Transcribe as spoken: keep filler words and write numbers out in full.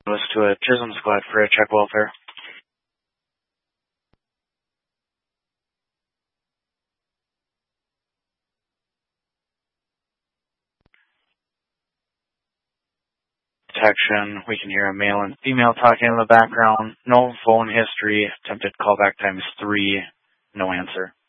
was to a Chisholm Squad for a check welfare. Detection. We can hear a male and female talking in the background. No phone history. Attempted callback time is three. No answer.